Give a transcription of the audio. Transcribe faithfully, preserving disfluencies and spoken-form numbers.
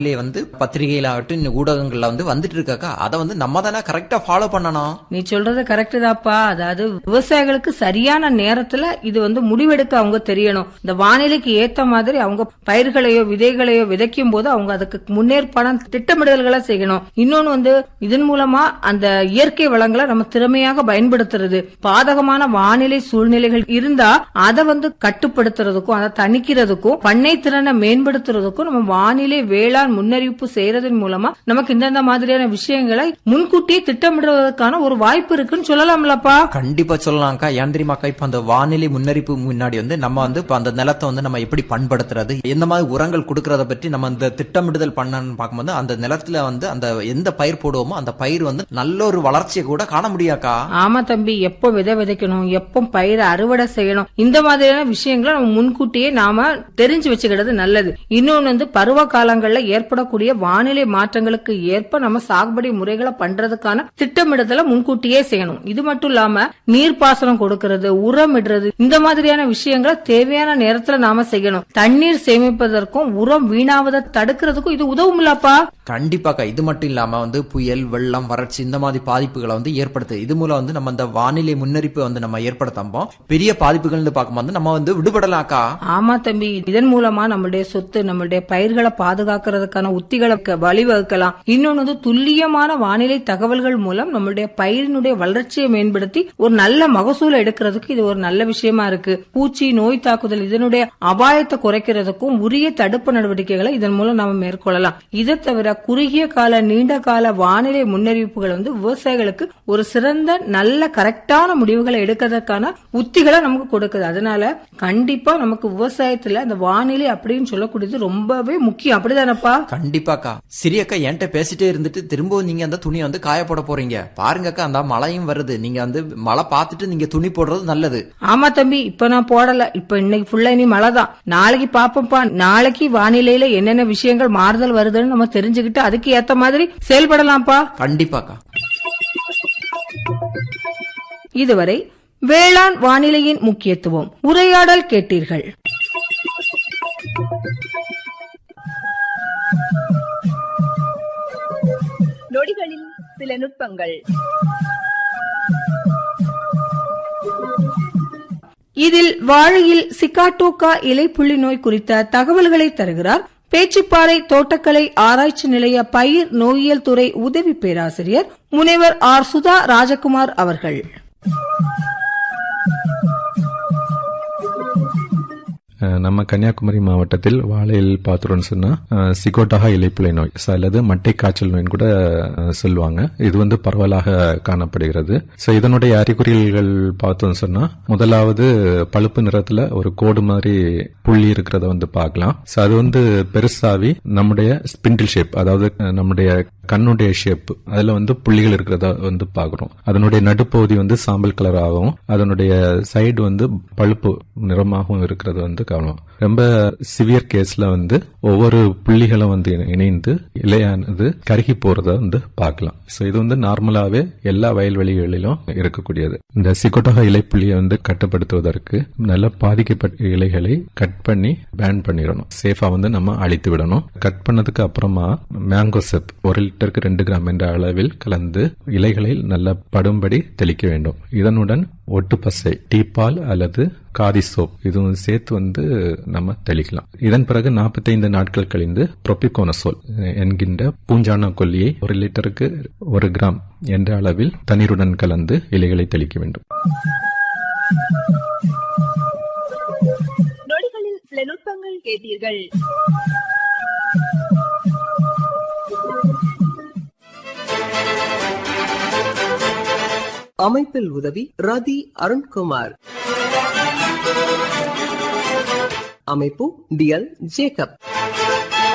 வந்து பத்திரிகையில ஆகட்டும் ஊடகங்கள்ல வந்து வந்துட்டு இருக்காக்கா, அதை வந்து நம்ம தானே கரெக்டா ஃபாலோ பண்ணணும். நீ சொல்றது கரெக்ட் தாப்பா. அதாவது விவசாயிகளுக்கு சரியான நேரத்துல இது வந்து முடிவெடுக்க அவங்க தெரியணும். இந்த வானிலைக்கு ஏத்த மாதிரி அவங்க பயிர்களையோ விதைகளையோ விதைக்கும் போது அவங்க அதுக்கு முன்னேற்பான திட்டமிடல்களை செய்யணும். இன்னொன்னு வந்து இதன் மூலமா அந்த இயற்கை வளங்களை நம்ம திறமையாக பயன்படுத்துறது, பாதகமான வானிலை சூழ்நிலைகள் இருந்தா அதை வந்து கட்டுப்படுத்துறதுக்கும் அதை தணிக்கிறதுக்கும் பண்ணை திறனை மேம்படுத்துறதுக்கும் நம்ம வானிலை வேளாண் முன்னறிவிப்பு செய்யறதன் மூலமா நமக்கு இந்த மாதிரியான விஷயங்களை முன்கூட்டியே திட்டமிடுவதற்கான ஒரு வாய்ப்பு இருக்குன்னு சொல்லலாம்லப்பா. கண்டிப்பா சொல்லலாம்க்கா. ஏன் தெரியுமாக்கா, இப்ப அந்த வானிலை முன்னறிப்பு முன்னாடி வந்து நம்ம வந்து அந்த நிலத்தை வந்து நம்ம எப்படி பண்படுத்துறது, எந்த மாதிரி உரங்கள் கொடுக்கறத பற்றி நம்ம அந்த திட்டமிடுதல் பண்ணன்னு பார்க்கும்போது அந்த நிலத்துல வந்து அந்த எந்த பயிர் போடுவோமோ அந்த பயிர் வந்து நல்ல ஒரு வளர்ச்சியை கூட காண முடியாக்கா. ஆமா தம்பி, எப்போ விதை விதைக்கணும், எப்போ பயிரை அறுவடை செய்யணும், இந்த மாதிரியான விஷயங்களை நம்ம முன்கூட்டியே நாம தெரிஞ்சு வச்சுக்கிறது நல்லது. இன்னொன்னு வந்து பருவ காலங்கள்ல ஏற்படக்கூடிய வானிலை மாற்றங்களுக்கு ஏற்ப நம்ம சாகுபடி முறைகளை பண்றதுக்கான திட்டமிடுதலை முன்கூட்டியே செய்யணும். இது மட்டும் இல்லாம நீர்ப்பாசனம் கொடுக்கறது, உரம் இடுறது, இந்த மாதிரியான விஷயங்களை தேவையான நேரத்துல நாம செய்யணும். தண்ணீர் சேமிப்பதற்கும் உரம் வீணாவதை தடுக்கிறதுக்கும் இது உதவும் இல்லப்பா. கண்டிப்பாக்கா. இது மட்டும் இல்லாம வந்து புயல், வெள்ளம், வறட்சி இந்த மாதிரி பாதிப்புகளை வந்து ஏற்படுத்து. இது மூலம் வந்து நம்ம இந்த வானிலை முன்னறிப்பு வந்து நம்ம ஏற்படுத்தாம பெரிய பாதிப்புகள் பார்க்கும்போது நம்ம வந்து விடுபடலாக்கா. ஆமா தம்பி, இதன் மூலமா நம்மளுடைய சொத்து நம்மளுடைய பயிர்களை பாதுகாக்கிறதுக்கான உத்திகளை வழிவகுக்கலாம். இன்னொன்னு வந்து துல்லியமான வானிலை தகவல்கள் மூலம் நம்மளுடைய பயிரினுடைய வளர்ச்சியை மேம்படுத்தி ஒரு நல்ல மகசூலை எடுக்கிறதுக்கு இது ஒரு நல்ல விஷயமா இருக்கு. பூச்சி நோய் தாக்குதல் இதனுடைய அபாயத்தை குறைக்கிறதுக்கும் உரிய தடுப்பு நடவடிக்கைகளை இதன் மூலம் நாம மேற்கொள்ளலாம். இதை தவிர குறுகிய கால நீண்ட கால வானிலை முன்னறிவிப்புகள் வந்து விவசாயிகளுக்கு ஒரு சிறந்த நல்ல கரெக்டான முடிவுகளை எடுக்கிறதுக்கான உத்திகளை நமக்கு கொடுக்குது. அதனால கண்டிப்பா நமக்கு விவசாயத்துல அந்த வானிலை அப்படின்னு சொல்லக்கூடியது ரொம்பவே முக்கியம். அப்படிதானப்பா? கண்டிப்பாக்கா. சரியக்கா, என்கிட்ட பேசிட்டே இருந்துட்டு திரும்பவும் நீங்க அந்த துணியை வந்து காய போட போறீங்க பாருங்கக்கா. அந்த மழையும் வருது, நீங்க வந்து மழை பார்த்துட்டு நீங்க துணி போடுறது நல்லது. ஆமா தம்பி, இப்ப நான் போடல. இப்ப இன்னைக்கு ஃபுல்லா இனி மழை தான். நாளைக்கு பாப்போம்ப்பா. நாளைக்கு வானிலையில என்னென்ன விஷயங்கள் மாறுதல் வருதுன்னு நம்ம தெரிஞ்சுக்கிட்டு அதுக்கு ஏத்த மாதிரி செயல்படலாம்ப்பா. கண்டிப்பாக்கா. இதுவரை வேளாண் வானிலையின் முக்கியத்துவம் உரையாடல் கேட்டீர்கள். நொடிகளில் சில நுட்பங்கள். இதில் வாழையில் சிகாட்டோகா இலைப்புள்ளி நோய் குறித்த தகவல்களை தருகிறார் பேச்சிப்பாறை தோட்டக்கலை ஆராய்ச்சி நிலைய பயிர் நோயியல் துறை உதவி பேராசிரியர் முனைவர் ஆர் சுதா ராஜகுமார் அவர்கள். நம்ம கன்னியாகுமரி மாவட்டத்தில் வாழையில் பார்த்தோம்னு சொன்னா சிகோட்டாகா இலைப்புள்ளி நோய் அல்லது மட்டை காய்ச்சல் நோய் கூட சொல்லுவாங்க. இது வந்து பரவலாக காணப்படுகிறது. சோ இதனுடைய அறிகுறிகள் பார்த்தோம்னு சொன்னா முதலாவது பழுப்பு நிறத்துல ஒரு கோடு மாதிரி புள்ளி இருக்கிறத வந்து பார்க்கலாம். சோ அது வந்து பெருசாவி நம்முடைய ஸ்பிண்டில் ஷேப், அதாவது நம்முடைய கண்ணுடைய ஷேப், அதுல வந்து புள்ளிகள் இருக்கிறத வந்து பாக்குறோம். அதனுடைய நடுப்பகுதி வந்து சாம்பல் கலர் ஆகும், அதனுடைய சைடு வந்து பழுப்பு நிறமாகவும் இருக்கிறது வந்து காணும். ரொம்ப சிவியர் கேஸ்ல வந்து ஒவ்வொரு புள்ளிகளும் வந்து இணைந்து இலையானது கருகி போறத வந்து பார்க்கலாம். சோ இது வந்து நார்மலாவே எல்லா வயல்வெளிகளிலும் இருக்கக்கூடியது. இந்த சிகோட்டோகா இலைப்புள்ளியை வந்து கட்டுப்படுத்துவதற்கு நல்ல பாதிக்கப்பட்ட இலைகளை கட் பண்ணி பேன் பண்ணிடணும். சேஃபா வந்து நம்ம அழித்து விடணும். கட் பண்ணதுக்கு அப்புறமா மேங்கோ செப் ஒரு லிட்டருக்கு ரெண்டு கிராம் என்ற அளவில் கலந்து இலைகளில் நல்ல படும்படி தெளிக்க வேண்டும். இதனுடன் ஒட்டு பசை, டீப்பால் அல்லது காதி சோப் இதுவும் சேர்த்து வந்து நம்ம தெளிக்கலாம். இதன் பிறகு நாற்பத்தைந்து நாட்கள் கழிந்து புரோபிகோனசோல் என்கின்ற பூஞ்சான கொல்லியை ஒரு லிட்டருக்கு ஒரு கிராம் என்ற அளவில் தண்ணீருடன் கலந்து இலைகளை தெளிக்க வேண்டும். நொடிகளில் சில நுட்பங்கள் கேட்டீர்கள். அமைப்பில் உதவி ரதி அருண்குமார். அமைப்பு டி எல் ஜேக்கப்.